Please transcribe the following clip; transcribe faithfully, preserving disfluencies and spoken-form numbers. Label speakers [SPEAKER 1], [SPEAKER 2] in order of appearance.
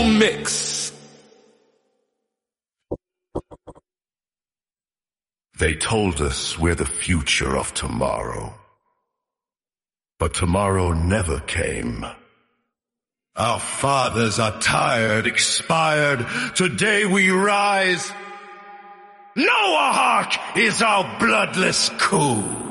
[SPEAKER 1] Soul Mix.
[SPEAKER 2] They told us we're the future of tomorrow. But tomorrow never came. Our fathers are tired, expired. Today we rise. Noahawk is our bloodless coup.